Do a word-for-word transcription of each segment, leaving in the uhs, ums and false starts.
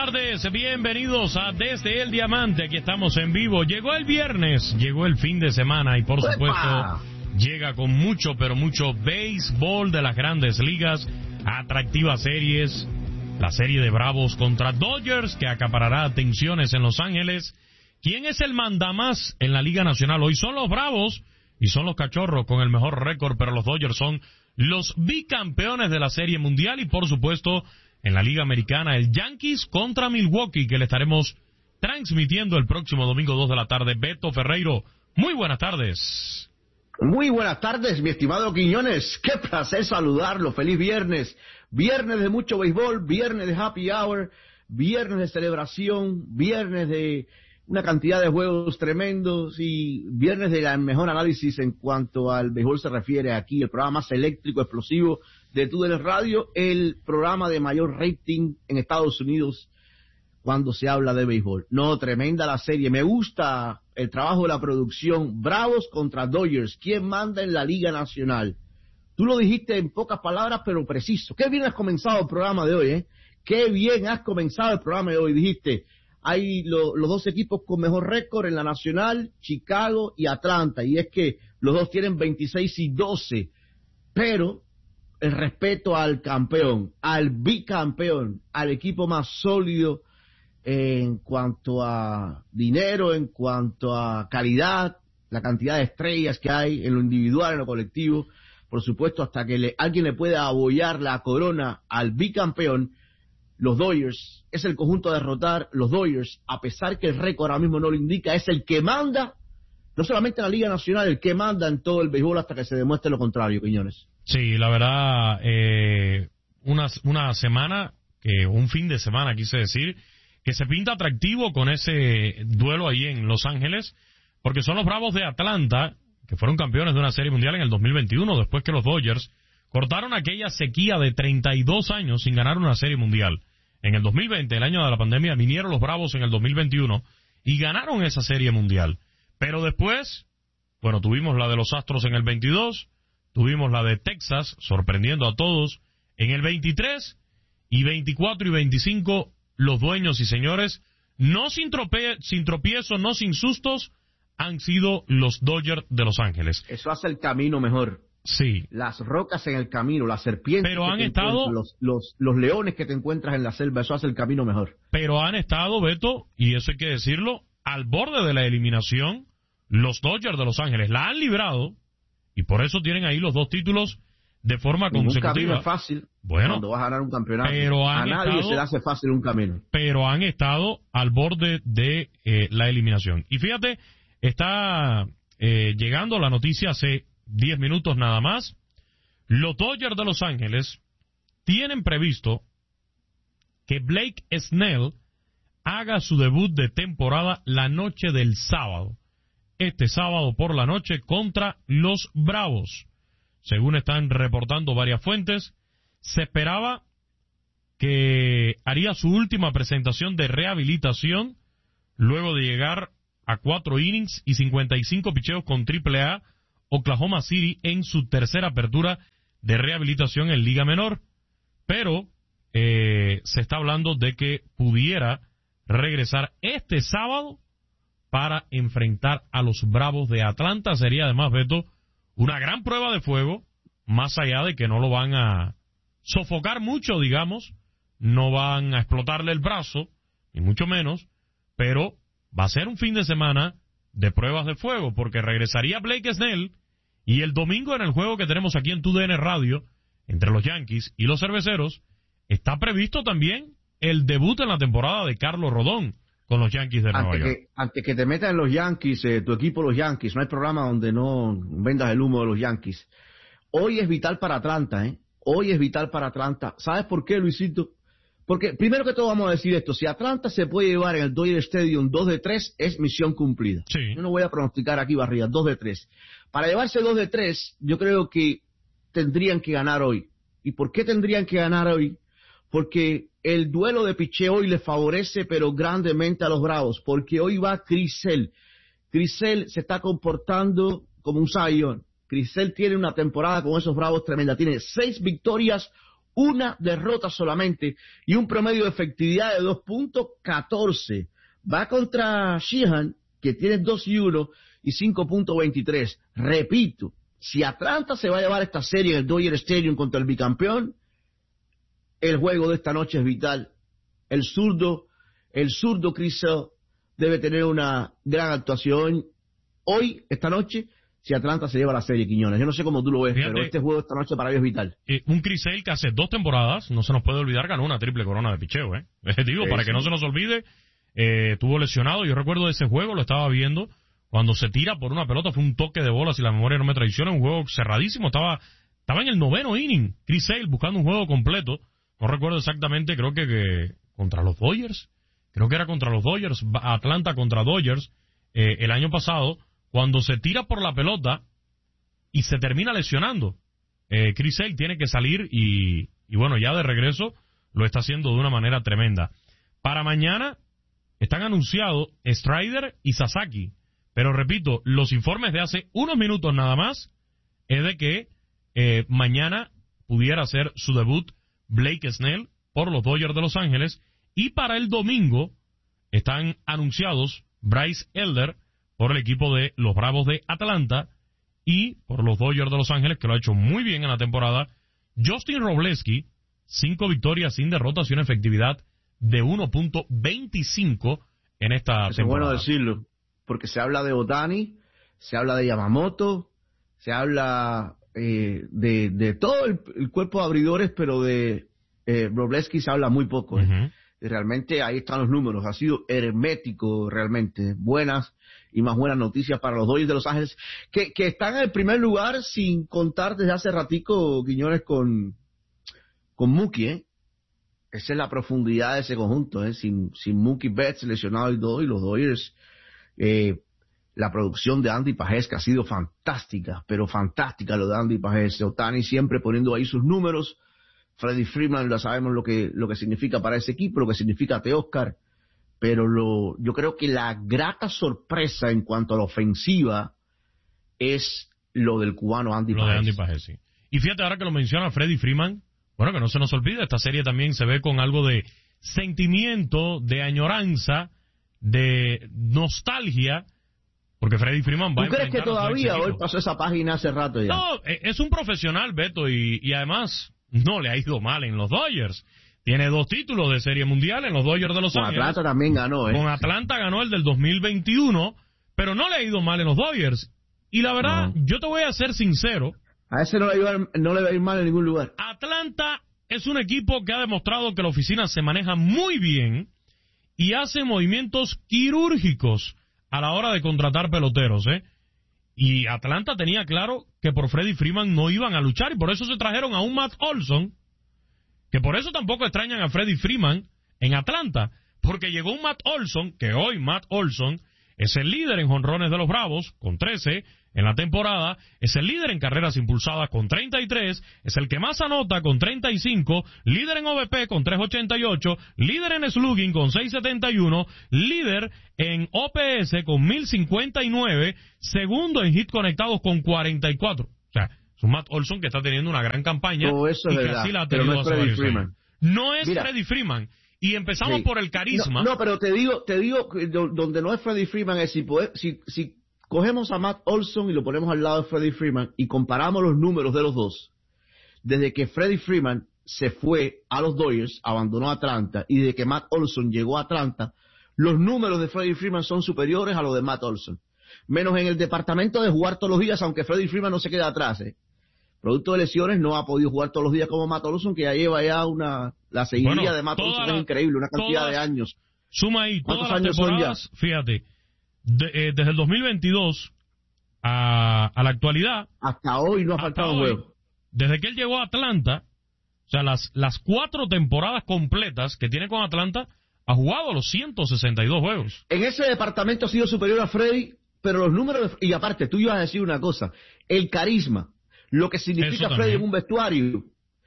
tardes, bienvenidos a Desde el Diamante, aquí estamos en vivo. Llegó el viernes, llegó el fin de semana y por supuesto ¡Epa! Llega con mucho, pero mucho béisbol de las grandes ligas, atractivas series, la serie de Bravos contra Dodgers que acaparará atenciones en Los Ángeles. ¿Quién es el mandamás en la Liga Nacional? Hoy son los Bravos y son los Cachorros con el mejor récord, pero los Dodgers son los bicampeones de la Serie Mundial y por supuesto en la Liga Americana el Yankees contra Milwaukee, que le estaremos transmitiendo el próximo domingo dos de la tarde. Beto Ferreiro, muy buenas tardes. Muy buenas tardes, mi estimado Quiñones. Qué placer saludarlo. Feliz viernes. Viernes de mucho béisbol, viernes de happy hour, viernes de celebración, viernes de una cantidad de juegos tremendos y viernes de la mejor análisis en cuanto al béisbol se refiere aquí, el programa más eléctrico, explosivo de T U D N Radio, el programa de mayor rating en Estados Unidos cuando se habla de béisbol. No, tremenda la serie. Me gusta el trabajo de la producción. Bravos contra Dodgers. ¿Quién manda en la Liga Nacional? Tú lo dijiste en pocas palabras, pero preciso. Qué bien has comenzado el programa de hoy, ¿eh? Qué bien has comenzado el programa de hoy. Dijiste, hay lo, los dos equipos con mejor récord en la Nacional, Chicago y Atlanta. Y es que los dos tienen veintiséis y doce. Pero el respeto al campeón, al bicampeón, al equipo más sólido en cuanto a dinero, en cuanto a calidad, la cantidad de estrellas que hay en lo individual, en lo colectivo, por supuesto, hasta que le, alguien le pueda abollar la corona al bicampeón, los Dodgers, es el conjunto a derrotar. Los Dodgers, a pesar que el récord ahora mismo no lo indica, es el que manda, no solamente en la Liga Nacional, el que manda en todo el béisbol hasta que se demuestre lo contrario, Quiñones. Sí, la verdad, eh, una, una semana, que un fin de semana, quise decir, que se pinta atractivo con ese duelo ahí en Los Ángeles, porque son los Bravos de Atlanta, que fueron campeones de una Serie Mundial en el dos mil veintiuno, después que los Dodgers cortaron aquella sequía de treinta y dos años sin ganar una Serie Mundial. En el dos mil veinte, el año de la pandemia, vinieron los Bravos en el dos mil veintiuno y ganaron esa Serie Mundial. Pero después, bueno, tuvimos la de los Astros en el veintidós, tuvimos la de Texas, sorprendiendo a todos, en el veintitrés, y veinticuatro y veinticinco, los dueños y señores, no sin, trope- sin tropiezo, no sin sustos, han sido los Dodgers de Los Ángeles. Eso hace el camino mejor. Sí. Las rocas en el camino, las serpientes, pero han que estado, los, los, los leones que te encuentras en la selva, eso hace el camino mejor. Pero han estado, Beto, y eso hay que decirlo, al borde de la eliminación, los Dodgers de Los Ángeles la han librado, y por eso tienen ahí los dos títulos de forma Ningún consecutiva. Camino es fácil bueno, cuando vas a ganar un campeonato. Pero a han nadie estado, se le hace fácil un camino. Pero han estado al borde de eh, la eliminación. Y fíjate, está eh, llegando la noticia hace diez minutos nada más. Los Dodgers de Los Ángeles tienen previsto que Blake Snell haga su debut de temporada la noche del sábado. Este sábado por la noche contra los Bravos. Según están reportando varias fuentes, se esperaba que haría su última presentación de rehabilitación luego de llegar a cuatro innings y cincuenta y cinco picheos con triple A Oklahoma City en su tercera apertura de rehabilitación en Liga Menor. Pero eh, se está hablando de que pudiera regresar este sábado para enfrentar a los Bravos de Atlanta. Sería además, Beto, una gran prueba de fuego, más allá de que no lo van a sofocar mucho, digamos, no van a explotarle el brazo, ni mucho menos, pero va a ser un fin de semana de pruebas de fuego, porque regresaría Blake Snell, y el domingo en el juego que tenemos aquí en T U D N Radio, entre los Yankees y los Cerveceros, está previsto también el debut en la temporada de Carlos Rodón con los Yankees de Nueva antes York. Que, antes que te metas en los Yankees, eh, tu equipo los Yankees, no hay programa donde no vendas el humo de los Yankees. Hoy es vital para Atlanta, ¿eh? Hoy es vital para Atlanta. ¿Sabes por qué, Luisito? Porque, primero que todo, vamos a decir esto. Si Atlanta se puede llevar en el Dodger Stadium dos de tres, es misión cumplida. Sí. Yo no voy a pronosticar aquí barridas, dos de tres. Para llevarse dos de tres, yo creo que tendrían que ganar hoy. ¿Y por qué tendrían que ganar hoy? Porque el duelo de picheo hoy le favorece, pero grandemente a los Bravos. Porque hoy va Crisel. Crisel se está comportando como un Cy Young. Crisel tiene una temporada con esos Bravos tremenda. Tiene seis victorias, una derrota solamente y un promedio de efectividad de dos punto catorce. Va contra Sheehan, que tiene dos y uno y cinco punto veintitrés. Repito, si Atlanta se va a llevar esta serie en el Dodger Stadium contra el bicampeón, el juego de esta noche es vital. El zurdo, el zurdo Chris Sale debe tener una gran actuación hoy, esta noche, si Atlanta se lleva la serie, Quiñones. Yo no sé cómo tú lo ves, Fíjate, pero este juego esta noche para ellos es vital. Eh, un Chris Sale que hace dos temporadas, no se nos puede olvidar, ganó una triple corona de picheo, ¿eh? Digo, sí, para sí. que no se nos olvide, eh, estuvo lesionado. Yo recuerdo de ese juego, lo estaba viendo, cuando se tira por una pelota, fue un toque de bola, si la memoria no me traiciona, un juego cerradísimo, estaba estaba en el noveno inning, Chris Sale buscando un juego completo, no recuerdo exactamente, creo que, que contra los Dodgers, creo que era contra los Dodgers, Atlanta contra Dodgers, eh, el año pasado, cuando se tira por la pelota y se termina lesionando. Eh, Chris Sale tiene que salir y, y bueno, ya de regreso lo está haciendo de una manera tremenda. Para mañana están anunciados Strider y Sasaki, pero repito, los informes de hace unos minutos nada más es de que eh, mañana pudiera hacer su debut Blake Snell por los Dodgers de Los Ángeles, y para el domingo están anunciados Bryce Elder por el equipo de los Bravos de Atlanta y por los Dodgers de Los Ángeles, que lo ha hecho muy bien en la temporada, Justin Robleski, cinco victorias sin derrotas y una efectividad de uno punto veinticinco en esta Eso temporada. Es bueno decirlo, porque se habla de Ohtani, se habla de Yamamoto, se habla eh, de, de todo el, el cuerpo de abridores, pero de eh, Robleski se habla muy poco. ¿eh? Uh-huh. Realmente ahí están los números, ha sido hermético realmente, buenas y más buenas noticias para los Dodgers de Los Ángeles, que, que están en el primer lugar sin contar desde hace ratico, Quiñones, con, con Mookie, ¿eh? Esa es la profundidad de ese conjunto, ¿eh? Sin, sin Mookie Betts lesionado y todo, y los Dodgers, eh, la producción de Andy Pajés, que ha sido fantástica, pero fantástica lo de Andy Pajés, Ohtani siempre poniendo ahí sus números, Freddie Freeman, ya sabemos lo que lo que significa para ese equipo, lo que significa Teóscar, pero lo, yo creo que la grata sorpresa en cuanto a la ofensiva es lo del cubano Andy lo Pajés. De Andy Pajés, sí. Y fíjate ahora que lo menciona Freddie Freeman, bueno, que no se nos olvide, esta serie también se ve con algo de sentimiento, de añoranza, de nostalgia, porque Freddie Freeman va a ¿Tú crees que todavía hoy pasó esa página hace rato ya? No, es un profesional, Beto, y, y además no le ha ido mal en los Dodgers. Tiene dos títulos de Serie Mundial en los Dodgers de Los Con Ángeles. Con Atlanta también ganó, ¿eh? Con Atlanta ganó el del dos mil veintiuno, pero no le ha ido mal en los Dodgers. Y la verdad, no. yo te voy a ser sincero. A ese no le, iba, no le va a ir mal en ningún lugar. Atlanta es un equipo que ha demostrado que la oficina se maneja muy bien y hace movimientos quirúrgicos a la hora de contratar peloteros, ¿eh? Y Atlanta tenía claro que por Freddie Freeman no iban a luchar, y por eso se trajeron a un Matt Olson, que por eso tampoco extrañan a Freddie Freeman en Atlanta, porque llegó un Matt Olson, que hoy Matt Olson es el líder en jonrones de los Bravos, con trece en la temporada, es el líder en carreras impulsadas con treinta y tres, es el que más anota con treinta y cinco, líder en O V P con tres ochenta y ocho, líder en slugging con seis setenta y uno, líder en O P S con mil cincuenta y nueve, segundo en hit conectados con cuarenta y cuatro. O sea, es un Matt Olson que está teniendo una gran campaña oh, eso y es que verdad, así la ha pero tenido no es Freddie Freeman. No es Mira, Freddie Freeman. Y empezamos sí. por el carisma. No, no, pero te digo, te digo que donde no es Freddie Freeman es si, si, si cogemos a Matt Olson y lo ponemos al lado de Freddie Freeman y comparamos los números de los dos, desde que Freddie Freeman se fue a los Dodgers, abandonó Atlanta, y desde que Matt Olson llegó a Atlanta, los números de Freddie Freeman son superiores a los de Matt Olson. Menos en el departamento de jugar todos los días, aunque Freddie Freeman no se queda atrás, ¿eh? Producto de lesiones, no ha podido jugar todos los días como Matt Olson, que ya lleva ya una, la seguidilla bueno, de Matt Olson la, es increíble, una cantidad todas, de años. Suma ahí, todas las temporadas, fíjate, de, eh, desde el dos mil veintidós a, a la actualidad. Hasta hoy no ha faltado un juego. Desde que él llegó a Atlanta, o sea, las, las cuatro temporadas completas que tiene con Atlanta, ha jugado los ciento sesenta y dos juegos. En ese departamento ha sido superior a Freddy, pero los números, de, y aparte, tú ibas a decir una cosa, el carisma, lo que significa Freddy en un vestuario,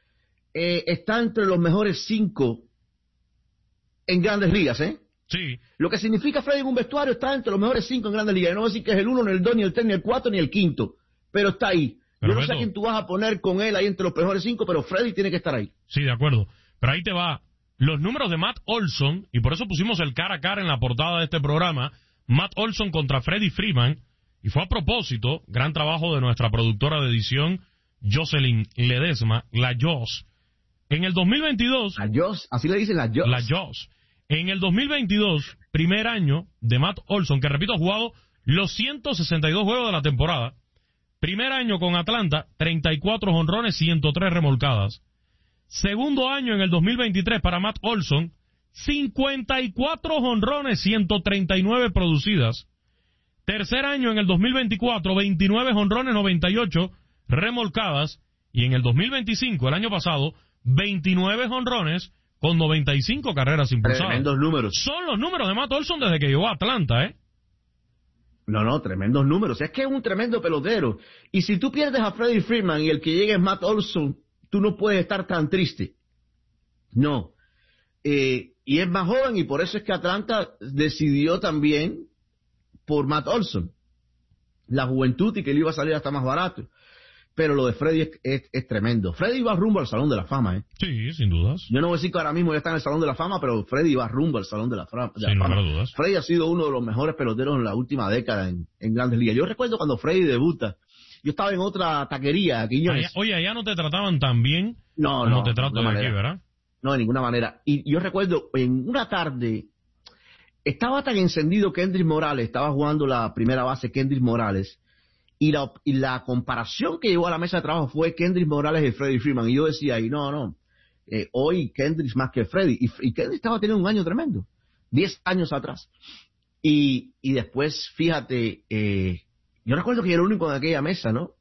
eh, está entre los mejores cinco en Grandes Ligas, ¿eh? Sí. Lo que significa Freddy en un vestuario está entre los mejores cinco en Grandes Ligas. No voy a decir que es el uno, ni el dos, ni el tres, ni el cuatro, ni el quinto, pero está ahí. Pero Yo no Beto, sé a quién tú vas a poner con él ahí entre los mejores cinco, pero Freddy tiene que estar ahí. Sí, de acuerdo. Pero ahí te va. Los números de Matt Olson, y por eso pusimos el cara a cara en la portada de este programa, Matt Olson contra Freddie Freeman, y fue a propósito, gran trabajo de nuestra productora de edición, Jocelyn Ledesma, la Joss. En el dos mil veintidós... La Joss, así le dicen la Joss. La Joss. En el dos mil veintidós, primer año de Matt Olson, que repito, ha jugado los ciento sesenta y dos juegos de la temporada. Primer año con Atlanta, treinta y cuatro jonrones, ciento tres remolcadas. Segundo año en el dos mil veintitrés para Matt Olson, cincuenta y cuatro jonrones, ciento treinta y nueve producidas. Tercer año en el dos mil veinticuatro, veintinueve jonrones, noventa y ocho remolcadas. Y en el dos mil veinticinco, el año pasado, veintinueve jonrones con noventa y cinco carreras impulsadas. Tremendos números. Son los números de Matt Olson desde que llegó a Atlanta, ¿eh? No, no, tremendos números. Es que es un tremendo pelotero. Y si tú pierdes a Freddie Freeman y el que llegue es Matt Olson, tú no puedes estar tan triste. No. Eh, y es más joven y por eso es que Atlanta decidió también por Matt Olson. La juventud y que le iba a salir hasta más barato. Pero lo de Freddie es, es, es tremendo. Freddie va rumbo al Salón de la Fama, ¿eh? Sí, sin dudas. Yo no voy a decir que ahora mismo ya está en el Salón de la Fama, pero Freddie va rumbo al Salón de la, fra- de la Sin Fama. lugar a dudas. Freddie ha sido uno de los mejores peloteros en la última década en, en Grandes Ligas. Yo recuerdo cuando Freddie debuta. Yo estaba en otra taquería, Quiñones. Allá, oye, allá no te trataban tan bien No, como no, te trato de de ninguna aquí, manera. ¿verdad? No, de ninguna manera. Y yo recuerdo, en una tarde, estaba tan encendido Kendrick Morales, estaba jugando la primera base Kendrick Morales, y la, y la comparación que llevó a la mesa de trabajo fue Kendrick Morales y Freddie Freeman. Y yo decía, y no, no, eh, hoy Kendrick más que Freddie. Y, y Kendrick estaba teniendo un año tremendo, diez años atrás. Y, y después, fíjate, eh, yo recuerdo que yo era el único en aquella mesa, ¿no?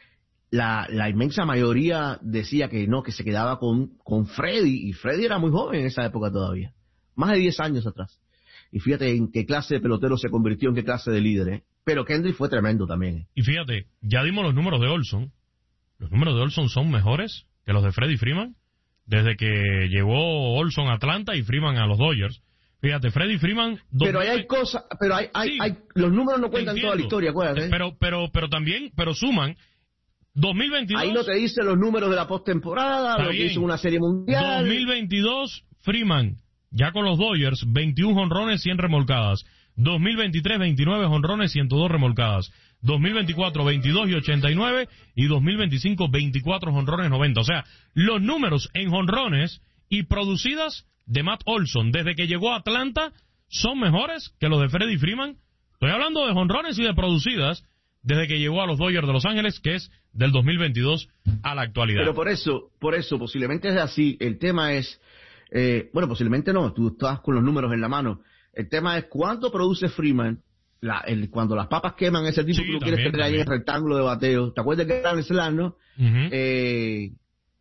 La, la inmensa mayoría decía que no, que se quedaba con, con Freddie, y Freddie era muy joven en esa época todavía, más de diez años atrás. Y fíjate en qué clase de pelotero se convirtió, en qué clase de líder, ¿eh? Pero Kendrick fue tremendo también, ¿eh? Y fíjate, ya dimos los números de Olson. Los números de Olson son mejores que los de Freddie Freeman desde que llegó Olson a Atlanta y Freeman a los Dodgers. Fíjate, Freddie Freeman... Pero ahí hay cosas, pero hay, hay, Sí, hay, los números no cuentan entiendo. toda la historia, acuérdate, ¿eh? Pero, pero, pero también, pero suman dos mil veintidós... Ahí no te dice los números de la postemporada, Está lo bien. que hizo en una serie mundial. dos mil veintidós, Freeman, ya con los Dodgers, veintiún jonrones, cien remolcadas. dos mil veintitrés, veintinueve jonrones, ciento dos remolcadas. dos mil veinticuatro, veintidós y ochenta y nueve. Y dos mil veinticinco, veinticuatro jonrones, noventa. O sea, los números en jonrones y producidas de Matt Olson desde que llegó a Atlanta son mejores que los de Freddie Freeman. Estoy hablando de jonrones y de producidas desde que llegó a los Dodgers de Los Ángeles, que es del dos mil veintidós a la actualidad. Pero por eso, por eso, posiblemente es así. El tema es, eh, bueno, posiblemente no, tú estás con los números en la mano. El tema es cuánto produce Freeman, la, el, cuando las papas queman, ese tipo Sí, que tú también, quieres tener ahí en el también. rectángulo de bateo. ¿Te acuerdas que era el slam, no? Ujú. Eh,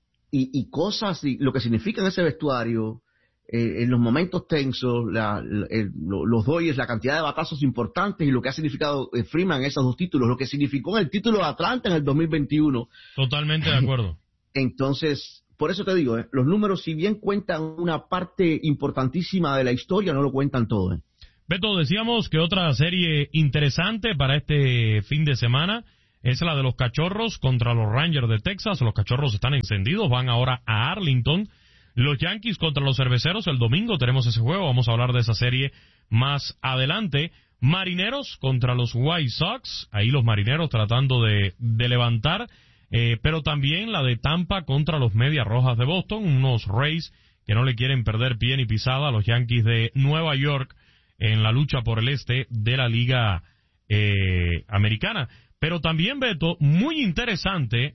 y, y cosas, y lo que significa en ese vestuario, eh, en los momentos tensos, la, la- el- lo- los Dodgers, la cantidad de batazos importantes y lo que ha significado eh, Freeman en esos dos títulos, lo que significó en el título de Atlanta en el dos mil veintiuno. Totalmente de acuerdo. Entonces, por eso te digo, ¿eh? Los números, si bien cuentan una parte importantísima de la historia, no lo cuentan todo, ¿eh? Beto, decíamos que otra serie interesante para este fin de semana es la de los Cachorros contra los Rangers de Texas. Los Cachorros están encendidos, van ahora a Arlington. Los Yankees contra los Cerveceros, el domingo tenemos ese juego, vamos a hablar de esa serie más adelante. Marineros contra los White Sox, ahí los Marineros tratando de, de levantar, eh, pero también la de Tampa contra los Medias Rojas de Boston, unos Rays que no le quieren perder pie ni pisada a los Yankees de Nueva York en la lucha por el este de la Liga eh, Americana. Pero también, Beto, muy interesante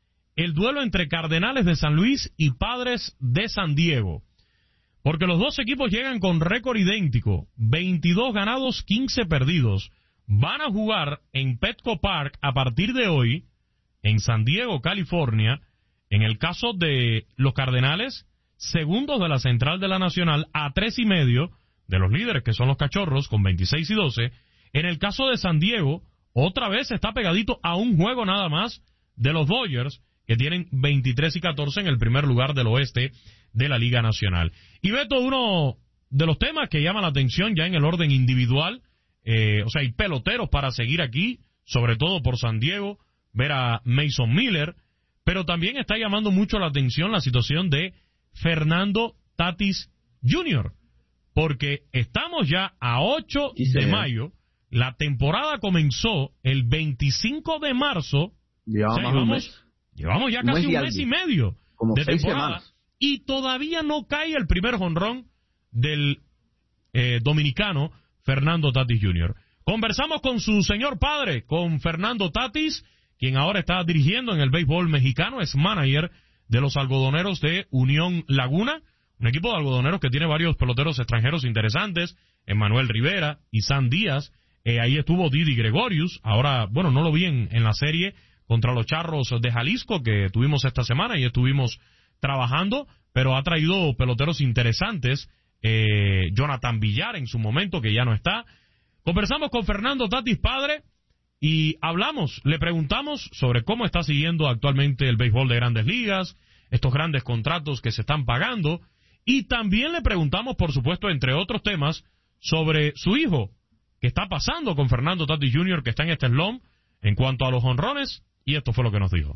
el duelo entre Cardenales de San Luis y Padres de San Diego, porque los dos equipos llegan con récord idéntico, veintidós ganados, quince perdidos. Van a jugar en Petco Park a partir de hoy, en San Diego, California. En el caso de los Cardenales, segundos de la Central de la Nacional, a tres y medio de los líderes, que son los Cachorros, con veintiséis y doce. En el caso de San Diego, otra vez está pegadito a un juego nada más de los Dodgers, que tienen veintitrés y catorce en el primer lugar del oeste de la Liga Nacional. Y Beto, uno de los temas que llama la atención ya en el orden individual, eh, o sea, hay peloteros para seguir aquí, sobre todo por San Diego, ver a Mason Miller, pero también está llamando mucho la atención la situación de Fernando Tatis junior, porque estamos ya a ocho de mayo, la temporada comenzó el veinticinco de marzo, llevamos, o sea, llevamos, llevamos ya casi un mes, un mes y medio como de seis temporada, semanas. Y todavía no cae el primer jonrón del eh, dominicano Fernando Tatis junior Conversamos con su señor padre, con Fernando Tatis, quien ahora está dirigiendo en el béisbol mexicano, es manager de los algodoneros de Unión Laguna, un equipo de algodoneros que tiene varios peloteros extranjeros interesantes, Emmanuel Rivera, Isan Díaz, eh, ahí estuvo Didi Gregorius, ahora, bueno, no lo vi en, en la serie contra los Charros de Jalisco que tuvimos esta semana y estuvimos trabajando, pero ha traído peloteros interesantes, eh, Jonathan Villar en su momento, que ya no está. Conversamos con Fernando Tatis padre y hablamos, le preguntamos sobre cómo está siguiendo actualmente el béisbol de Grandes Ligas, estos grandes contratos que se están pagando, y también le preguntamos, por supuesto, entre otros temas, sobre su hijo, que está pasando con Fernando Tatis junior, que está en este slump en cuanto a los jonrones, y esto fue lo que nos dijo.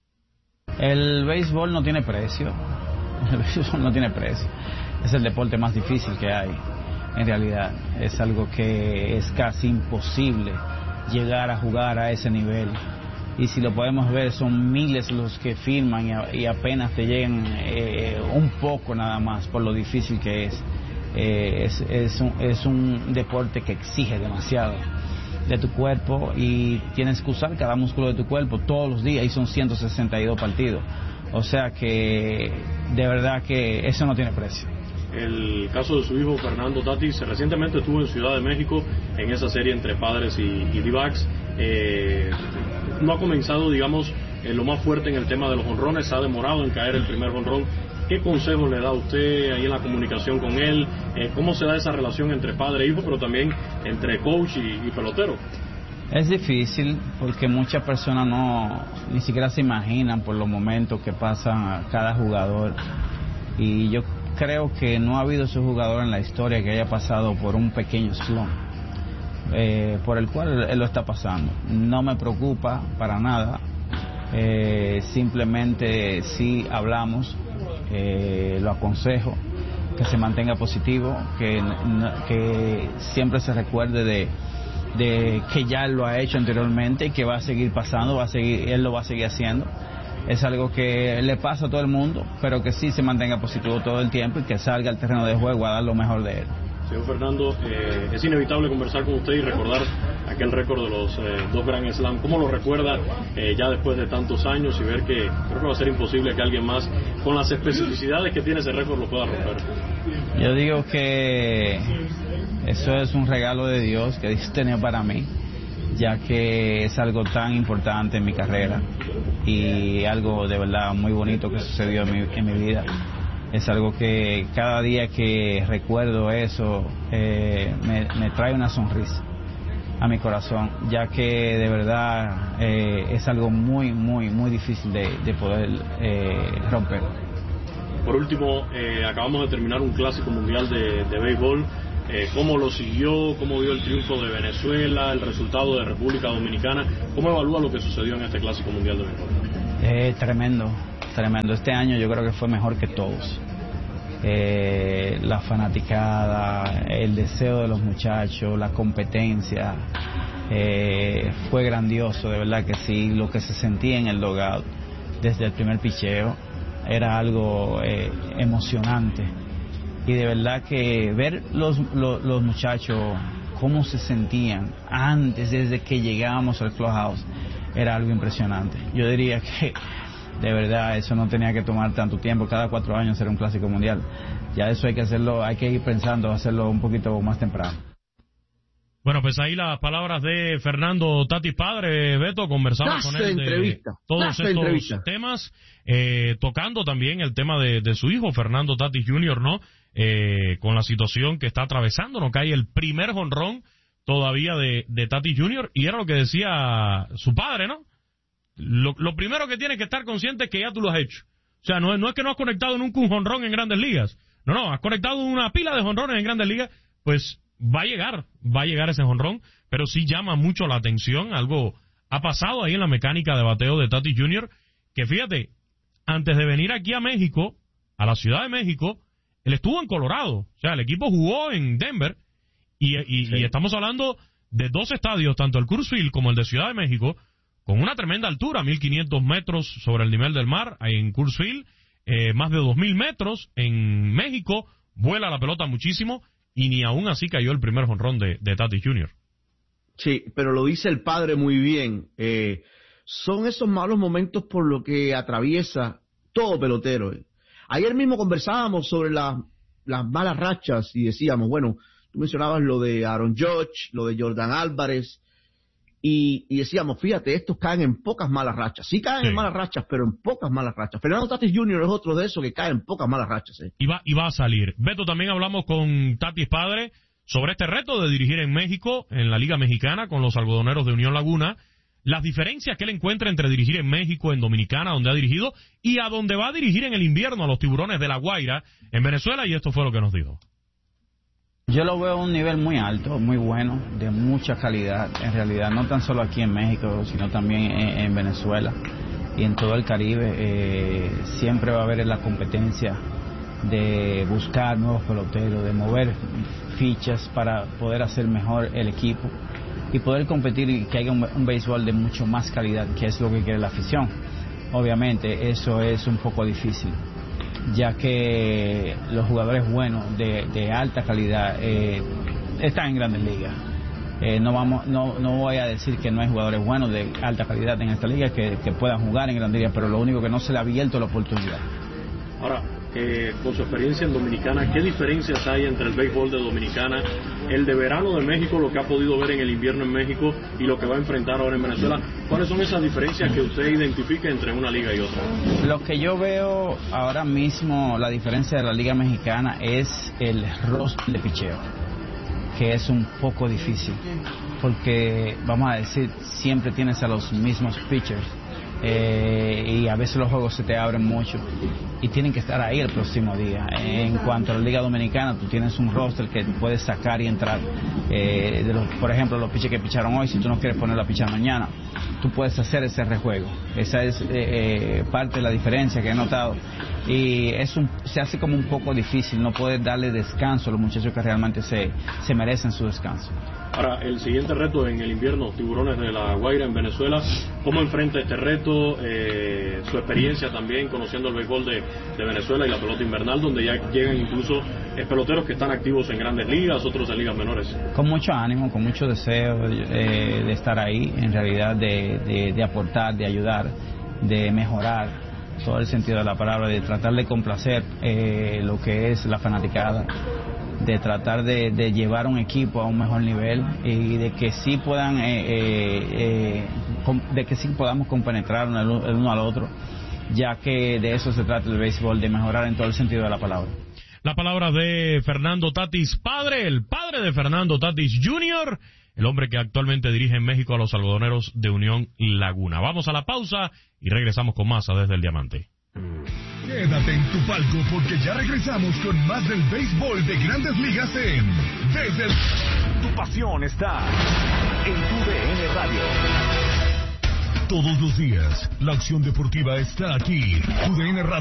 El béisbol no tiene precio, el béisbol no tiene precio, es el deporte más difícil que hay. En realidad es algo que es casi imposible llegar a jugar a ese nivel, y si lo podemos ver son miles los que firman y, a, y apenas te llegan eh, un poco nada más por lo difícil que es. Eh, es, es, un, es un deporte que exige demasiado de tu cuerpo y tienes que usar cada músculo de tu cuerpo todos los días, y son ciento sesenta y dos partidos, o sea que de verdad que eso no tiene precio. El caso de su hijo Fernando Tatis recientemente estuvo en Ciudad de México en esa serie entre Padres y, y D-backs. Eh, no ha comenzado, digamos, eh, lo más fuerte en el tema de los jonrones, ha demorado en caer el primer jonrón. ¿Qué consejo le da usted ahí en la comunicación con él? Eh, ¿Cómo se da esa relación entre padre e hijo, pero también entre coach y, y pelotero? Es difícil porque muchas personas no ni siquiera se imaginan por los momentos que pasan cada jugador, y yo creo que no ha habido ese jugador en la historia que haya pasado por un pequeño slump, eh, por el cual él lo está pasando. No me preocupa para nada, eh, simplemente si hablamos, eh, lo aconsejo que se mantenga positivo, que, que siempre se recuerde de, de que ya él lo ha hecho anteriormente y que va a seguir pasando, va a seguir, él lo va a seguir haciendo. Es algo que le pasa a todo el mundo, pero que sí se mantenga positivo todo el tiempo y que salga al terreno de juego a dar lo mejor de él. Señor Fernando, eh, es inevitable conversar con usted y recordar aquel récord de los eh, dos Grand Slam. ¿Cómo lo recuerda eh, ya después de tantos años y ver que creo que va a ser imposible que alguien más, con las especificidades que tiene ese récord, lo pueda romper? Yo digo que eso es un regalo de Dios que Dios tenía para mí, ya que es algo tan importante en mi carrera y algo de verdad muy bonito que sucedió en mi, en mi vida. Es algo que cada día que recuerdo eso eh, me, me trae una sonrisa a mi corazón, ya que de verdad eh, es algo muy, muy, muy difícil de, de poder eh, romper. Por último, eh, acabamos de terminar un clásico mundial de, de béisbol. Eh, ¿Cómo lo siguió? ¿Cómo vio el triunfo de Venezuela, el resultado de República Dominicana? ¿Cómo evalúa lo que sucedió en este clásico mundial de béisbol? Eh, tremendo, tremendo. Este año yo creo que fue mejor que todos. Eh, la fanaticada, el deseo de los muchachos, la competencia, eh, fue grandioso, de verdad que sí. Lo que se sentía en el dugout desde el primer picheo era algo eh, emocionante. Y de verdad que ver los, los, los muchachos cómo se sentían antes, desde que llegábamos al clubhouse, era algo impresionante. Yo diría que de verdad eso no tenía que tomar tanto tiempo, cada cuatro años era un clásico mundial. Ya eso hay que hacerlo, hay que ir pensando, hacerlo un poquito más temprano. Bueno, pues ahí las palabras de Fernando Tatis padre, Beto, conversamos con él de entrevista, todos estos entrevista. temas, eh, tocando también el tema de, de su hijo, Fernando Tatis junior, ¿no? Eh, con la situación que está atravesando, no cae el primer jonrón todavía de, de Tatis junior, y era lo que decía su padre, ¿no? Lo, lo primero que tienes que estar consciente es que ya tú lo has hecho. O sea, no, no es que no has conectado nunca un jonrón en Grandes Ligas. No, no, has conectado una pila de jonrones en Grandes Ligas, pues va a llegar, va a llegar ese jonrón, pero sí llama mucho la atención, algo ha pasado ahí en la mecánica de bateo de Tatis junior, que fíjate, antes de venir aquí a México, a la Ciudad de México, él estuvo en Colorado. O sea, el equipo jugó en Denver y, y, sí. y estamos hablando de dos estadios, tanto el Coors Field como el de Ciudad de México, con una tremenda altura, mil quinientos metros sobre el nivel del mar en Coors Field, eh, más de dos mil metros en México, vuela la pelota muchísimo y ni aún así cayó el primer jonrón de, de Tatis junior Sí, pero lo dice el padre muy bien. Eh, son esos malos momentos por lo que atraviesa todo pelotero. Ayer mismo conversábamos sobre la, las malas rachas y decíamos, bueno, tú mencionabas lo de Aaron Judge, lo de Jordan Álvarez, y, y decíamos, fíjate, estos caen en pocas malas rachas. Sí caen sí. en malas rachas, pero en pocas malas rachas. Fernando Tatis junior es otro de esos que caen en pocas malas rachas. ¿eh? Y, va, y va a salir. Beto, también hablamos con Tatis padre sobre este reto de dirigir en México, en la Liga Mexicana, con los algodoneros de Unión Laguna, las diferencias que él encuentra entre dirigir en México, en Dominicana, donde ha dirigido, y a donde va a dirigir en el invierno a los Tiburones de La Guaira, en Venezuela, y esto fue lo que nos dijo. Yo lo veo a un nivel muy alto, muy bueno, de mucha calidad, en realidad, no tan solo aquí en México, sino también en, en Venezuela y en todo el Caribe. Eh, siempre va a haber la competencia de buscar nuevos peloteros, de mover fichas para poder hacer mejor el equipo y poder competir y que haya un, un béisbol de mucho más calidad, que es lo que quiere la afición. Obviamente eso es un poco difícil, ya que los jugadores buenos de, de alta calidad eh, están en Grandes Ligas. Eh, no vamos, no, no voy a decir que no hay jugadores buenos de alta calidad en esta liga que, que puedan jugar en Grandes Ligas, pero lo único que no se le ha abierto la oportunidad. Ahora, eh, con su experiencia en Dominicana, ¿qué diferencias hay entre el béisbol de Dominicana, el de verano de México, lo que ha podido ver en el invierno en México y lo que va a enfrentar ahora en Venezuela? ¿Cuáles son esas diferencias que usted identifica entre una liga y otra? Lo que yo veo ahora mismo, la diferencia de la liga mexicana es el rostro de picheo, que es un poco difícil, porque vamos a decir, siempre tienes a los mismos pitchers. Eh, y a veces los juegos se te abren mucho y tienen que estar ahí el próximo día. En cuanto a la Liga Dominicana, tú tienes un roster que puedes sacar y entrar. Eh, de los, por ejemplo, los pitchers que picharon hoy, si tú no quieres ponerlo a pichar mañana, tú puedes hacer ese rejuego. Esa es eh, eh, parte de la diferencia que he notado. Y es un, se hace como un poco difícil no poder darle descanso a los muchachos que realmente se, se merecen su descanso. Ahora, el siguiente reto en el invierno, Tiburones de La Guaira en Venezuela, ¿cómo enfrenta este reto? Eh, su experiencia también conociendo el béisbol de, de Venezuela y la pelota invernal, donde ya llegan incluso eh, peloteros que están activos en grandes ligas, otros en ligas menores. Con mucho ánimo, con mucho deseo eh, de estar ahí, en realidad de, de, de aportar, de ayudar, de mejorar todo el sentido de la palabra, de tratar de complacer eh, lo que es la fanaticada, de tratar de, de llevar un equipo a un mejor nivel y de que sí puedan eh, eh, eh, de que sí podamos compenetrar el uno al otro, ya que de eso se trata el béisbol, de mejorar en todo el sentido de la palabra. La palabra de Fernando Tatis padre, el padre de Fernando Tatis junior, el hombre que actualmente dirige en México a los algodoneros de Unión Laguna. Vamos a la pausa y regresamos con más a Desde el Diamante. Quédate en tu palco porque ya regresamos con más del béisbol de Grandes Ligas en Desde el... Tu pasión está en tu D N Radio. Todos los días, la acción deportiva está aquí. Tu D N Radio.